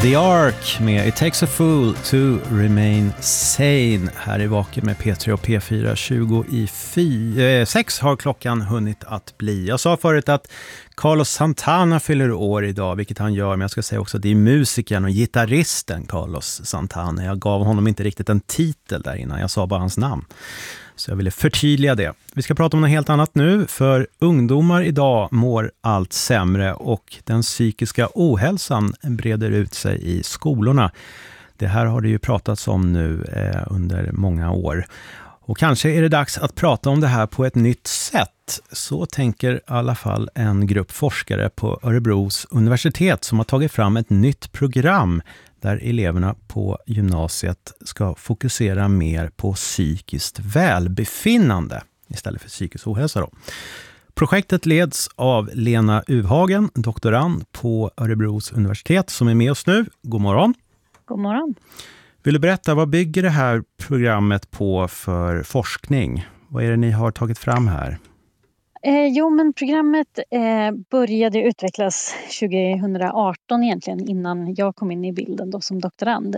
The Ark med It Takes a Fool to Remain Sane. Här är Vaken med P3 och P4. 6 har klockan hunnit att bli. Jag sa förut att Carlos Santana fyller år idag, vilket han gör. Men jag ska säga också att det är musikern och gitarristen Carlos Santana. Jag gav honom inte riktigt en titel där innan. Jag sa bara hans namn. Så jag ville förtydliga det. Vi ska prata om något helt annat nu, för ungdomar idag mår allt sämre och den psykiska ohälsan breder ut sig i skolorna. Det här har det ju pratats om nu under många år. Och kanske är det dags att prata om det här på ett nytt sätt. Så tänker i alla fall en grupp forskare på Örebros universitet som har tagit fram ett nytt program där eleverna på gymnasiet ska fokusera mer på psykiskt välbefinnande istället för psykisk ohälsa då. Projektet leds av Lena Uvhagen, doktorand på Örebros universitet, som är med oss nu. God morgon. God morgon. Vill du berätta, vad bygger det här programmet på för forskning? Vad är det ni har tagit fram här? Men programmet började utvecklas 2018 egentligen, innan jag kom in i bilden då som doktorand.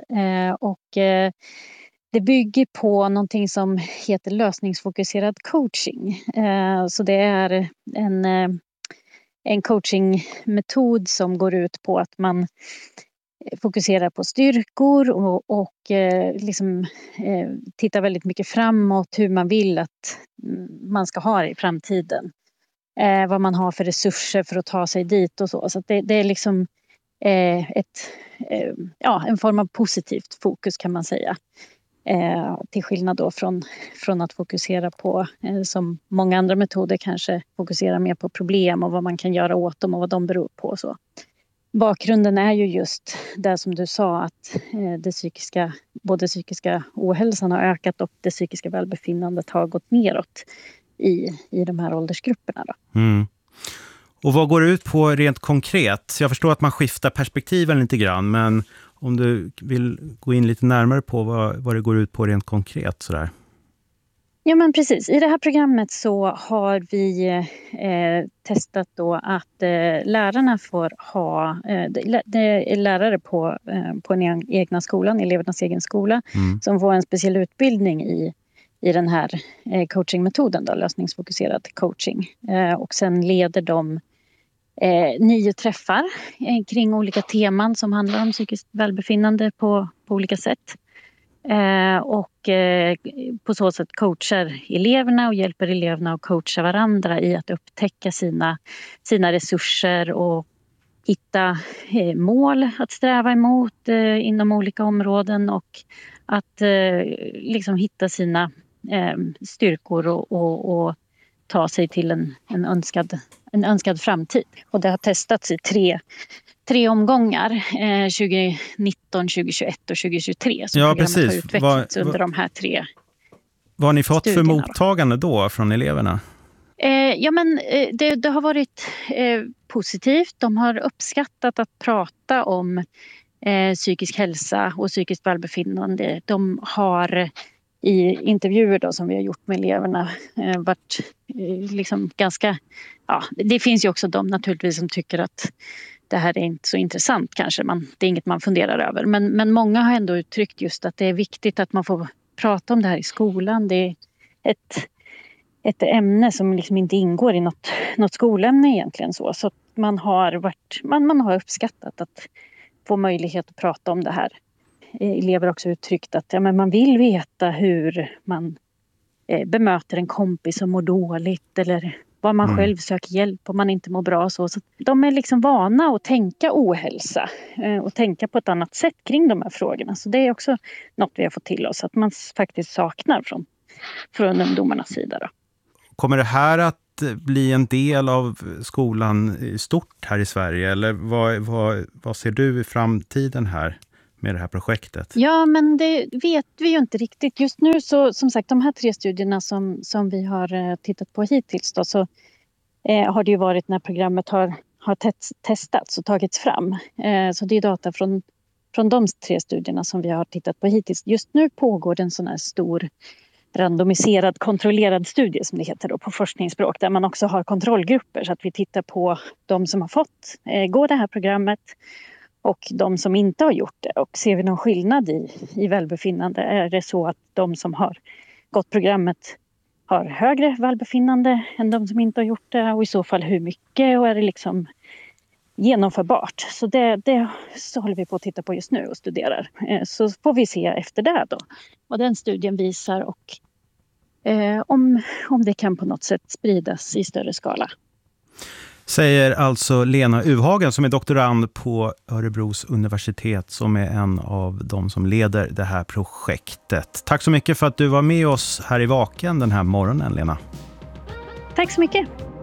Det bygger på någonting som heter lösningsfokuserad coaching. Så det är en coachingmetod som går ut på att man fokuserar på styrkor och tittar väldigt mycket framåt, hur man vill att man ska ha det i framtiden. Vad man har för resurser för att ta sig dit och så. Så att det är liksom en form av positivt fokus, kan man säga. Till skillnad då från att fokusera på, som många andra metoder kanske fokuserar mer på problem och vad man kan göra åt dem och vad de beror på och så. Bakgrunden är ju just det som du sa, att både psykiska ohälsan har ökat och det psykiska välbefinnandet har gått neråt i de här åldersgrupperna då. Mm. Och vad går det ut på rent konkret? Jag förstår att man skiftar perspektiven lite grann, men om du vill gå in lite närmare på vad det går ut på rent konkret sådär. Ja, men precis. I det här programmet så har vi testat då att lärarna får ha lärare på den egna skolan, elevernas egen skola, som får en speciell utbildning i den här coachingmetoden då, lösningsfokuserad coaching. Och sen leder de 9 träffar kring olika teman som handlar om psykiskt välbefinnande på olika sätt. På så sätt coachar eleverna och hjälper eleverna att coacha varandra i att upptäcka sina resurser och hitta mål att sträva emot inom olika områden, och att hitta sina styrkor och ta sig till en önskad framtid. Och det har testats i tre omgångar, 2019, 2021 och 2023. Så programmet har utvecklats under de här 3 vad har ni fått studierna för mottagande då från eleverna? Det har varit positivt. De har uppskattat att prata om psykisk hälsa och psykiskt välbefinnande. De har i intervjuer då, som vi har gjort med eleverna, varit ganska... Ja, det finns ju också de naturligtvis som tycker att det här är inte så intressant kanske. Det är inget man funderar över. Men många har ändå uttryckt just att det är viktigt att man får prata om det här i skolan. Det är ett ämne som inte ingår i något skolämne egentligen. Så att man har uppskattat att få möjlighet att prata om det här. Elever har också uttryckt att man vill veta hur man bemöter en kompis som mår dåligt, eller var man själv söker hjälp om man inte mår bra. Så de är vana att tänka ohälsa och tänka på ett annat sätt kring de här frågorna. Så det är också något vi har fått till oss, att man faktiskt saknar från ungdomarnas sida då. Kommer det här att bli en del av skolan i stort här i Sverige? Eller vad ser du i framtiden här med det här projektet? Ja, men det vet vi ju inte riktigt. Just nu så, som sagt, de här 3 studierna som vi har tittat på hittills då, så har det ju varit när programmet har testats och tagits fram. Så det är data från de 3 studierna som vi har tittat på hittills. Just nu pågår det en sån här stor randomiserad kontrollerad studie, som det heter då på forskningsspråk, där man också har kontrollgrupper, så att vi tittar på de som har fått gå det här programmet och de som inte har gjort det. Och ser vi någon skillnad i välbefinnande? Är det så att de som har gått programmet har högre välbefinnande än de som inte har gjort det? Och i så fall hur mycket? Och är det liksom genomförbart? Så det så håller vi på att titta på just nu och studerar. Så får vi se efter det då vad den studien visar och om det kan på något sätt spridas i större skala. Säger alltså Lena Uvhagen som är doktorand på Örebros universitet, som är en av de som leder det här projektet. Tack så mycket för att du var med oss här i Vaken den här morgonen, Lena. Tack så mycket.